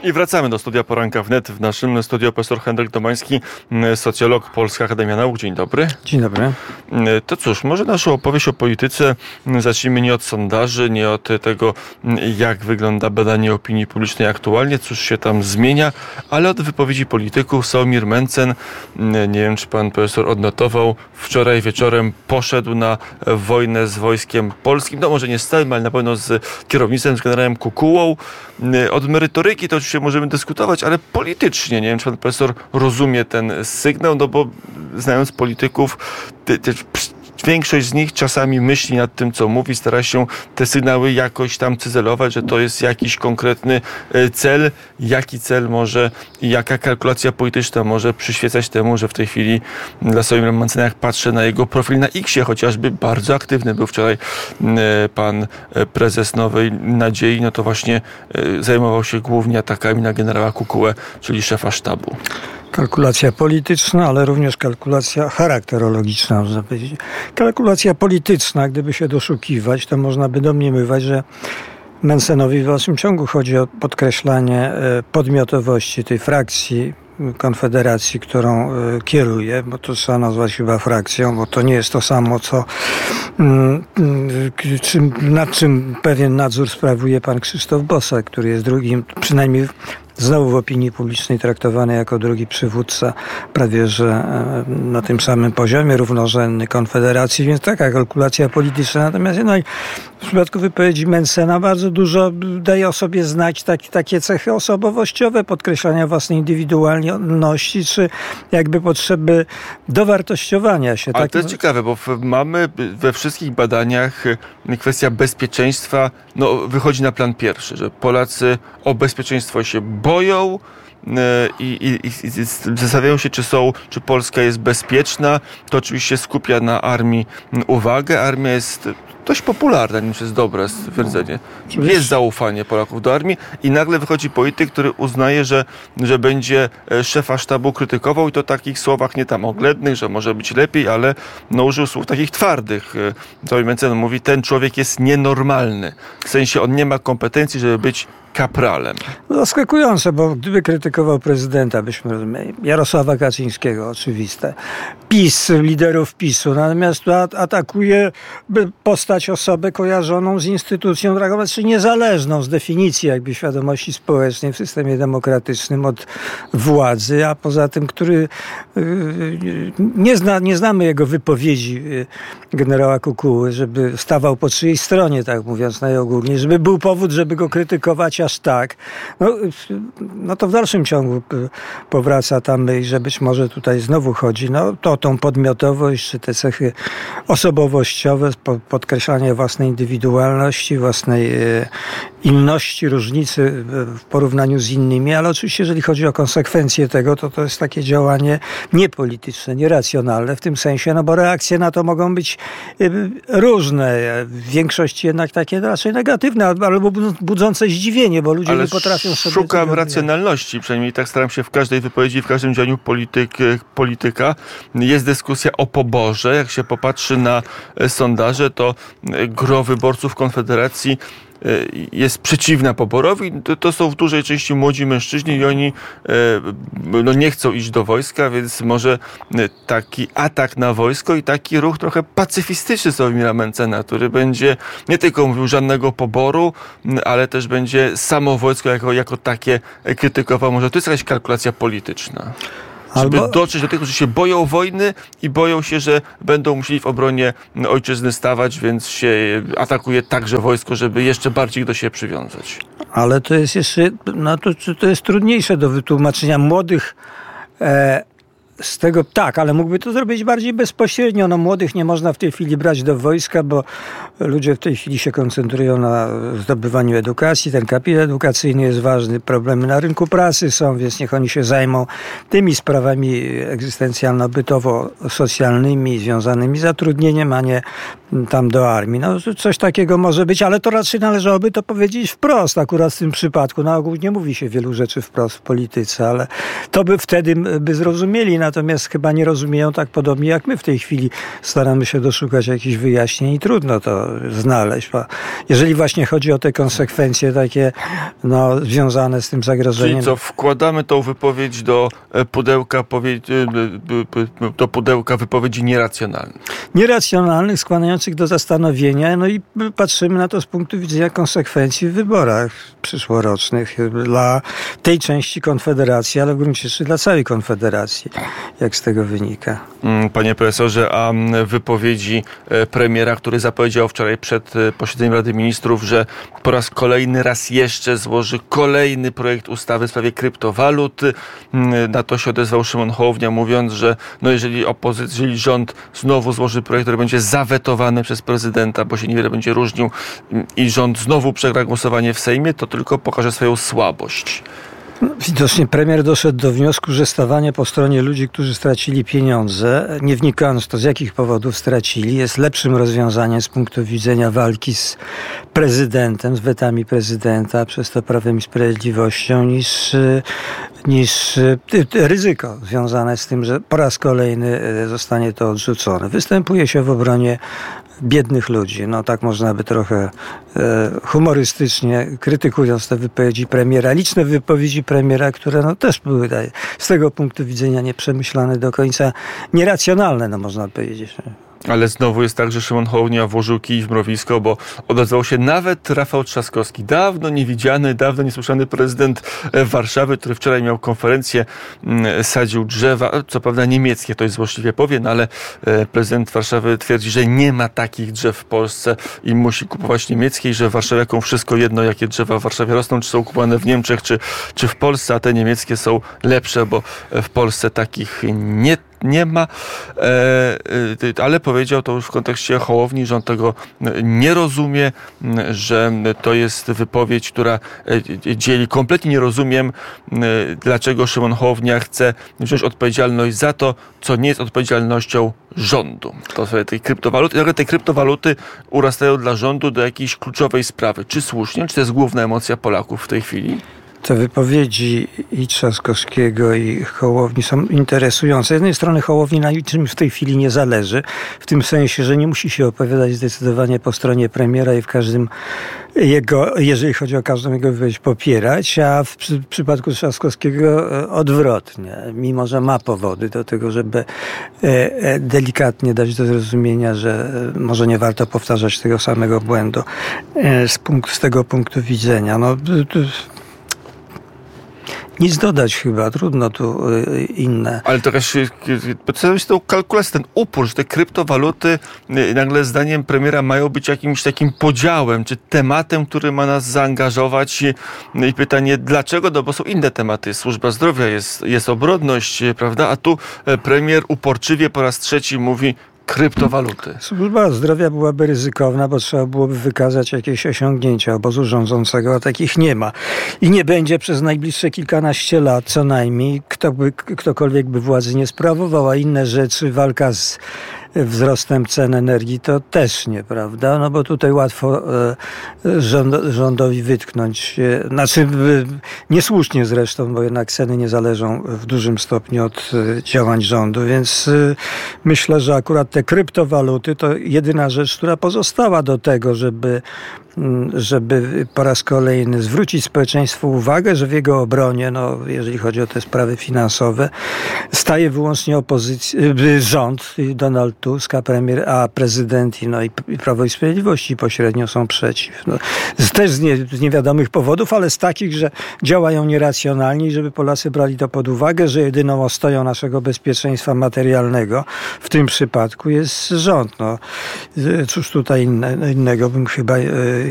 I wracamy do studia Poranka Wnet. W naszym studiu profesor Henryk Domański, socjolog, Polska Akademia Nauk. Dzień dobry. Dzień dobry. To cóż, może naszą opowieść o polityce zacznijmy nie od sondaży, nie od tego, jak wygląda badanie opinii publicznej aktualnie, cóż się tam zmienia, ale od wypowiedzi polityków. Sławomir Mencen, nie wiem, czy pan profesor odnotował, wczoraj wieczorem poszedł na wojnę z wojskiem polskim. No może nie z całym, ale na pewno z kierownictwem, z generałem Kukułą. Od merytoryki to oczywiście możemy dyskutować, ale politycznie, nie wiem, czy pan profesor rozumie ten sygnał, no bo znając polityków, większość z nich czasami myśli nad tym, co mówi, stara się te sygnały jakoś tam cyzelować, że to jest jakiś konkretny cel. Jaki cel może i jaka kalkulacja polityczna może przyświecać temu, że w tej chwili dla Sławomira Mencena, jak patrzę na jego profil na X-ie chociażby, bardzo aktywny był wczoraj pan prezes Nowej Nadziei, no to właśnie zajmował się głównie atakami na generała Kukułę, czyli szefa sztabu. Kalkulacja polityczna, ale również kalkulacja charakterologiczna, można powiedzieć. Kalkulacja polityczna, gdyby się doszukiwać, to można by domniemywać, że Mencenowi w dalszym ciągu chodzi o podkreślanie podmiotowości tej frakcji Konfederacji, którą kieruje, bo to trzeba nazwać chyba frakcją, bo to nie jest to samo, nad czym pewien nadzór sprawuje pan Krzysztof Bosak, który jest drugim, przynajmniej znowu w opinii publicznej traktowany jako drugi przywódca, prawie że na tym samym poziomie, równorzędny Konfederacji, więc taka kalkulacja polityczna. Natomiast w przypadku wypowiedzi Mencena bardzo dużo daje o sobie znać takie cechy osobowościowe, podkreślania własnej indywidualności, czy jakby potrzeby dowartościowania się. Ale to jest ciekawe, bo mamy we wszystkich badaniach kwestia bezpieczeństwa, wychodzi na plan pierwszy, że Polacy o bezpieczeństwo się boją i zastanawiają się, czy Polska jest bezpieczna. To oczywiście skupia na armii uwagę. Armia jest dość popularna, nie wiem, czy jest dobre stwierdzenie. Jest zaufanie Polaków do armii i nagle wychodzi polityk, który uznaje, że będzie szefa sztabu krytykował i to w takich słowach nie tam oględnych, że może być lepiej, ale użył słów takich twardych. Sławomir Mencen mówi, ten człowiek jest nienormalny. W sensie on nie ma kompetencji, żeby być kapralem. Zaskakujące, bo gdyby krytykował prezydenta, byśmy rozumieli, Jarosława Kaczyńskiego, oczywiste, PiS, liderów PiS-u, natomiast tu atakuje postać, osobę kojarzoną z instytucją, czy niezależną z definicji jakby świadomości społecznej w systemie demokratycznym od władzy, a poza tym, który nie znamy jego wypowiedzi generała Kukuły, żeby stawał po czyjej stronie, tak mówiąc najogólniej, żeby był powód, żeby go krytykować aż tak. No to w dalszym ciągu powraca ta myśl, że być może tutaj znowu chodzi o tą podmiotowość, czy te cechy osobowościowe, podkreślanie własnej indywidualności, własnej inności, różnicy w porównaniu z innymi, ale oczywiście jeżeli chodzi o konsekwencje tego, to jest takie działanie niepolityczne, nieracjonalne w tym sensie, bo reakcje na to mogą być różne, w większości jednak takie raczej negatywne, albo budzące zdziwienie, bo ludzie nie potrafią sobie... Szukam racjonalności, przynajmniej tak staram się w każdej wypowiedzi, w każdym działaniu polityka. Jest dyskusja o poborze. Jak się popatrzy na sondaże, to gros wyborców Konfederacji jest przeciwna poborowi. To są w dużej części młodzi mężczyźni i oni nie chcą iść do wojska, więc może taki atak na wojsko i taki ruch trochę pacyfistyczny Sławomira Mencena, który będzie nie tylko mówił żadnego poboru, ale też będzie samo wojsko jako takie krytykował. Może to jest jakaś kalkulacja polityczna. Żeby dotrzeć do tych, którzy się boją wojny i boją się, że będą musieli w obronie ojczyzny stawać, więc się atakuje także wojsko, żeby jeszcze bardziej do siebie przywiązać. Ale to jest jeszcze, to jest trudniejsze do wytłumaczenia młodych z tego, tak, ale mógłby to zrobić bardziej bezpośrednio. Młodych nie można w tej chwili brać do wojska, bo ludzie w tej chwili się koncentrują na zdobywaniu edukacji. Ten kapitał edukacyjny jest ważny. Problemy na rynku pracy są, więc niech oni się zajmą tymi sprawami egzystencjalno-bytowo-socjalnymi związanymi z zatrudnieniem, a nie tam do armii. Coś takiego może być, ale to raczej należałoby to powiedzieć wprost. Akurat w tym przypadku na ogół nie mówi się wielu rzeczy wprost w polityce, ale to by wtedy by zrozumieli. natomiast chyba nie rozumieją tak podobnie jak my w tej chwili. Staramy się doszukać jakichś wyjaśnień i trudno to znaleźć. Bo jeżeli właśnie chodzi o te konsekwencje takie związane z tym zagrożeniem. Czyli co, wkładamy tą wypowiedź do pudełka wypowiedzi nieracjonalnych. Nieracjonalnych, skłaniających do zastanowienia, no i patrzymy na to z punktu widzenia konsekwencji w wyborach przyszłorocznych dla tej części Konfederacji, ale w gruncie rzeczy dla całej Konfederacji, jak z tego wynika. Panie profesorze, a wypowiedzi premiera, który zapowiedział wczoraj przed posiedzeniem Rady Ministrów, że po raz kolejny raz jeszcze złoży kolejny projekt ustawy w sprawie kryptowalut. Na to się odezwał Szymon Hołownia, mówiąc, że jeżeli rząd znowu złoży projekt, który będzie zawetowany przez prezydenta, bo się niewiele będzie różnił i rząd znowu przegra głosowanie w Sejmie, to tylko pokaże swoją słabość. Widocznie premier doszedł do wniosku, że stawanie po stronie ludzi, którzy stracili pieniądze, nie wnikając w to, z jakich powodów stracili, jest lepszym rozwiązaniem z punktu widzenia walki z prezydentem, z wetami prezydenta, przez to Prawem i Sprawiedliwością, niż ryzyko związane z tym, że po raz kolejny zostanie to odrzucone. Występuje się w obronie biednych ludzi. Tak można by trochę humorystycznie, krytykując te wypowiedzi premiera, liczne wypowiedzi premiera, które też były z tego punktu widzenia nieprzemyślane do końca, nieracjonalne, można powiedzieć. Ale znowu jest tak, że Szymon Hołownia włożył kij w mrowisko, bo odezwał się nawet Rafał Trzaskowski. Dawno niewidziany, dawno niesłyszany prezydent Warszawy, który wczoraj miał konferencję, sadził drzewa, co prawda niemieckie, to jest złośliwie powiem, ale prezydent Warszawy twierdzi, że nie ma takich drzew w Polsce i musi kupować niemieckie i że warszawiakom wszystko jedno, jakie drzewa w Warszawie rosną, czy są kupowane w Niemczech, czy w Polsce, a te niemieckie są lepsze, bo w Polsce takich nie ma, ale powiedział to już w kontekście Hołowni, że on tego nie rozumie, że to jest wypowiedź, która dzieli. Kompletnie nie rozumiem, dlaczego Szymon Hołownia chce wziąć odpowiedzialność za to, co nie jest odpowiedzialnością rządu. To są tej kryptowaluty. Nagle te kryptowaluty urastają dla rządu do jakiejś kluczowej sprawy. Czy słusznie? Czy to jest główna emocja Polaków w tej chwili? Te wypowiedzi i Trzaskowskiego, i Hołowni są interesujące. Z jednej strony Hołowni na niczym w tej chwili nie zależy, w tym sensie, że nie musi się opowiadać zdecydowanie po stronie premiera i w każdym jeżeli chodzi o każdą jego wypowiedź, popierać, a w przypadku Trzaskowskiego odwrotnie. Mimo że ma powody do tego, żeby delikatnie dać do zrozumienia, że może nie warto powtarzać tego samego błędu z tego punktu widzenia. Nic dodać chyba, trudno tu inne. Ale to jakaś tą kalkulację, ten upór, że te kryptowaluty nagle zdaniem premiera mają być jakimś takim podziałem, czy tematem, który ma nas zaangażować. I pytanie, dlaczego? Bo są inne tematy. Służba zdrowia, jest obronność, prawda? A tu premier uporczywie po raz trzeci mówi kryptowaluty. Służba zdrowia byłaby ryzykowna, bo trzeba byłoby wykazać jakieś osiągnięcia obozu rządzącego, a takich nie ma. I nie będzie przez najbliższe kilkanaście lat co najmniej, ktokolwiek by władzy nie sprawował, a inne rzeczy, walka z wzrostem cen energii, to też nie, prawda? Bo tutaj łatwo rządowi wytknąć, niesłusznie zresztą, bo jednak ceny nie zależą w dużym stopniu od działań rządu, więc myślę, że akurat te kryptowaluty to jedyna rzecz, która pozostała do tego, żeby po raz kolejny zwrócić społeczeństwu uwagę, że w jego obronie, jeżeli chodzi o te sprawy finansowe, staje wyłącznie rząd, Donald Tusk, a prezydent i Prawo i Sprawiedliwość pośrednio są przeciw. Też z niewiadomych powodów, ale z takich, że działają nieracjonalnie i żeby Polacy brali to pod uwagę, że jedyną ostoją naszego bezpieczeństwa materialnego w tym przypadku jest rząd. Cóż tutaj innego bym chyba